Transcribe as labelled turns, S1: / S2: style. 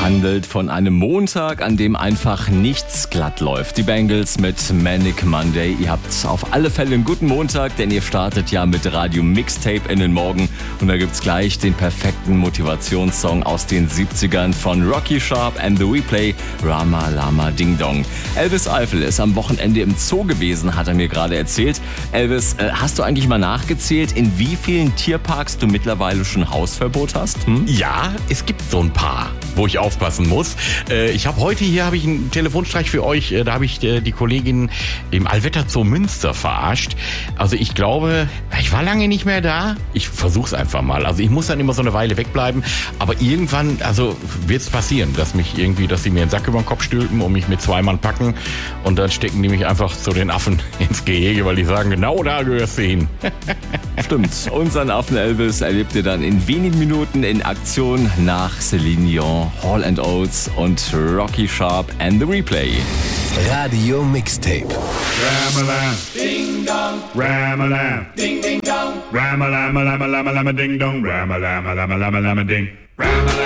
S1: handelt von einem Montag, an dem einfach nichts glatt läuft. Die Bangles mit Manic Monday. Ihr habt auf alle Fälle einen guten Montag, denn ihr startet ja mit Radio Mixtape in den Morgen. Und da gibt's gleich den perfekten Motivationssong aus den 70ern von Rocky Sharp and the Replay, Rama Lama Ding Dong. Elvis Eifel ist am Wochenende im Zoo gewesen, hat er mir gerade erzählt. Elvis, hast du eigentlich mal nachgezählt, in wie vielen Tierparks du mittlerweile schon Hausverbot hast?
S2: Ja, es gibt so ein paar, wo ich aufpassen muss. Ich habe heute hier einen Telefonstreich für euch. Da habe ich die Kollegin im Allwetter Zoo Münster verarscht. Also ich glaube, ich war lange nicht mehr da. Ich versuche es einfach mal. Also ich muss dann immer so eine Weile wegbleiben. Aber irgendwann, also wird es passieren, dass sie mir einen Sack über den Kopf stülpen und mich mit 2 Mann packen. Und dann stecken die mich einfach zu den Affen ins Gehege, weil die sagen, genau da gehörst du hin.
S1: Stimmt. Unseren Affen Elvis erlebt ihr dann in wenigen Minuten in Aktion nach Celine Dion, Hall & Oates und Rocky Sharp and the Replay.
S3: Radio Mixtape.
S4: Ram-a-lam, ding dong, ram-a-lam, ding ding dong, ram-a-lam, lam-a-lam, lam-a-ding dong, ram-a-lam, lam-a-lam, lam-a-ding, ram-a-lam.